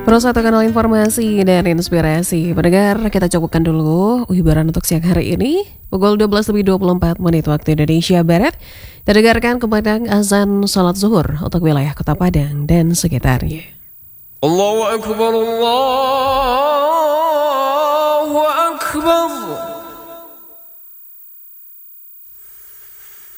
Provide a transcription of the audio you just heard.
Terus satu kanal informasi dan inspirasi. Pendengar, kita cukupkan dulu hiburan untuk siang hari ini. Pukul 12:24 waktu Indonesia Barat. Kita dengarkan kumandang azan salat zuhur untuk wilayah Kota Padang dan sekitarnya. Allahu Akbar, Allah.